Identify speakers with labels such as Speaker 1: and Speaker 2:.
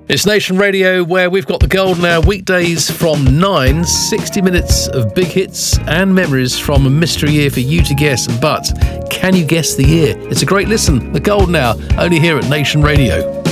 Speaker 1: It's Nation Radio, where we've got the golden hour weekdays from 9, 60 minutes of big hits and memories from a mystery year for you to guess. But can you guess the year? It's a great listen, the golden hour, only here at Nation Radio.